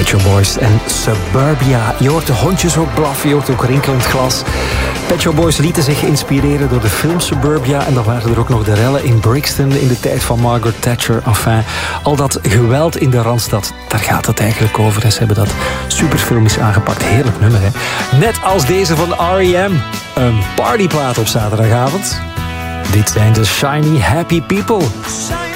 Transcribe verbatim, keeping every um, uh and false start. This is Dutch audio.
Pet Shop Boys en Suburbia. Je hoort de hondjes ook blaffen, je hoort ook rinkelend glas. Pet Shop Boys lieten zich inspireren door de film Suburbia. En dan waren er ook nog de rellen in Brixton in de tijd van Margaret Thatcher. Enfin, al dat geweld in de Randstad, daar gaat het eigenlijk over. Ze hebben dat superfilmisch aangepakt. Heerlijk nummer, hè? Net als deze van R E M. Een partyplaat op zaterdagavond. Dit zijn de Shiny Happy People.